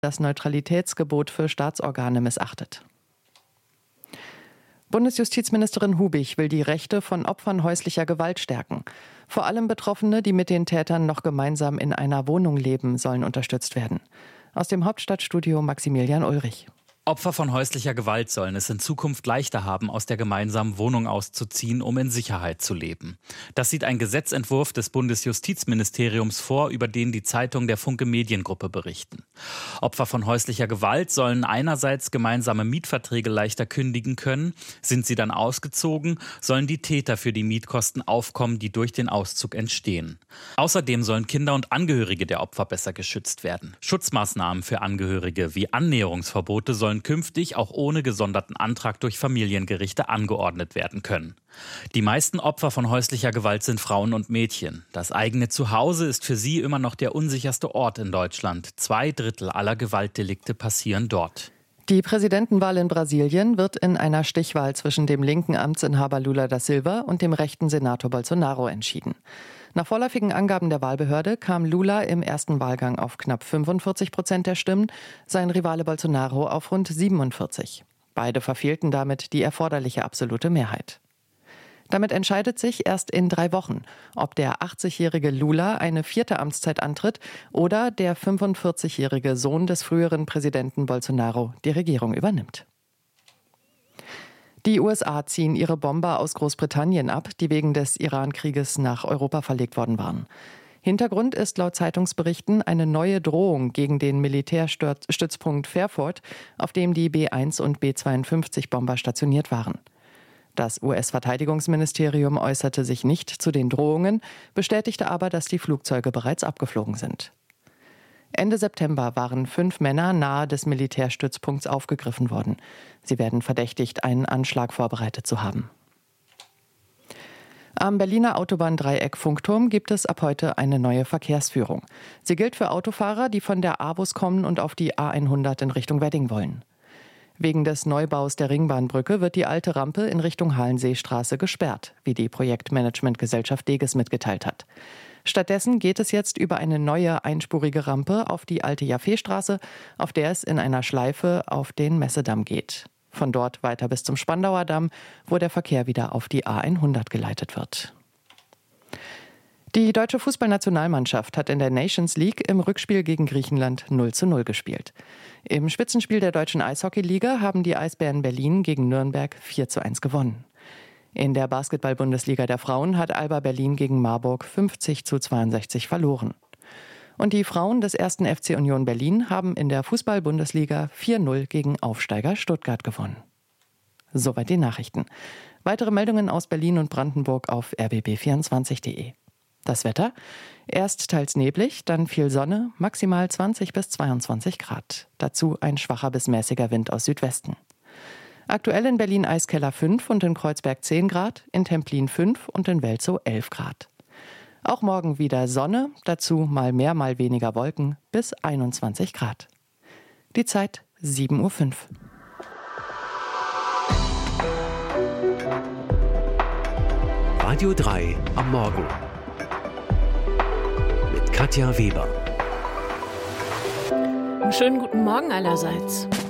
das Neutralitätsgebot für Staatsorgane missachtet. Bundesjustizministerin Hubig will die Rechte von Opfern häuslicher Gewalt stärken. Vor allem Betroffene, die mit den Tätern noch gemeinsam in einer Wohnung leben, sollen unterstützt werden. Aus dem Hauptstadtstudio Maximilian Ulrich. Opfer von häuslicher Gewalt sollen es in Zukunft leichter haben, aus der gemeinsamen Wohnung auszuziehen, um in Sicherheit zu leben. Das sieht ein Gesetzentwurf des Bundesjustizministeriums vor, über den die Zeitung der Funke Mediengruppe berichten. Opfer von häuslicher Gewalt sollen einerseits gemeinsame Mietverträge leichter kündigen können. Sind sie dann ausgezogen, sollen die Täter für die Mietkosten aufkommen, die durch den Auszug entstehen. Außerdem sollen Kinder und Angehörige der Opfer besser geschützt werden. Schutzmaßnahmen für Angehörige wie Annäherungsverbote sollen künftig auch ohne gesonderten Antrag durch Familiengerichte angeordnet werden können. Die meisten Opfer von häuslicher Gewalt sind Frauen und Mädchen. Das eigene Zuhause ist für sie immer noch der unsicherste Ort in Deutschland. 2/3 aller Gewaltdelikte passieren dort. Die Präsidentenwahl in Brasilien wird in einer Stichwahl zwischen dem linken Amtsinhaber Lula da Silva und dem rechten Senator Bolsonaro entschieden. Nach vorläufigen Angaben der Wahlbehörde kam Lula im ersten Wahlgang auf knapp 45% der Stimmen, sein Rivale Bolsonaro auf rund 47%. Beide verfehlten damit die erforderliche absolute Mehrheit. Damit entscheidet sich erst in 3 Wochen, ob der 80-jährige Lula eine 4. Amtszeit antritt oder der 45-jährige Sohn des früheren Präsidenten Bolsonaro die Regierung übernimmt. Die USA ziehen ihre Bomber aus Großbritannien ab, die wegen des Iran-Krieges nach Europa verlegt worden waren. Hintergrund ist laut Zeitungsberichten eine neue Drohung gegen den Militärstützpunkt Fairford, auf dem die B-1 und B-52-Bomber stationiert waren. Das US-Verteidigungsministerium äußerte sich nicht zu den Drohungen, bestätigte aber, dass die Flugzeuge bereits abgeflogen sind. Ende September waren 5 Männer nahe des Militärstützpunkts aufgegriffen worden. Sie werden verdächtigt, einen Anschlag vorbereitet zu haben. Am Berliner Autobahndreieck Funkturm gibt es ab heute eine neue Verkehrsführung. Sie gilt für Autofahrer, die von der AWUS kommen und auf die A100 in Richtung Wedding wollen. Wegen des Neubaus der Ringbahnbrücke wird die alte Rampe in Richtung Hallenseestraße gesperrt, wie die Projektmanagementgesellschaft Deges mitgeteilt hat. Stattdessen geht es jetzt über eine neue einspurige Rampe auf die alte Jaffeestraße, auf der es in einer Schleife auf den Messedamm geht. Von dort weiter bis zum Spandauer Damm, wo der Verkehr wieder auf die A100 geleitet wird. Die deutsche Fußballnationalmannschaft hat in der Nations League im Rückspiel gegen Griechenland 0:0 gespielt. Im Spitzenspiel der deutschen Eishockeyliga haben die Eisbären Berlin gegen Nürnberg 4:1 gewonnen. In der Basketball-Bundesliga der Frauen hat Alba Berlin gegen Marburg 50:62 verloren. Und die Frauen des 1. FC Union Berlin haben in der Fußball-Bundesliga 4:0 gegen Aufsteiger Stuttgart gewonnen. Soweit die Nachrichten. Weitere Meldungen aus Berlin und Brandenburg auf rbb24.de. Das Wetter? Erst teils neblig, dann viel Sonne, maximal 20 bis 22 Grad. Dazu ein schwacher bis mäßiger Wind aus Südwesten. Aktuell in Berlin Eiskeller 5 und in Kreuzberg 10 Grad, in Templin 5 und in Welzow 11 Grad. Auch morgen wieder Sonne, dazu mal mehr, mal weniger Wolken, bis 21 Grad. Die Zeit 7:05 Uhr. Radio 3 am Morgen. Mit Katja Weber. Schönen guten Morgen allerseits.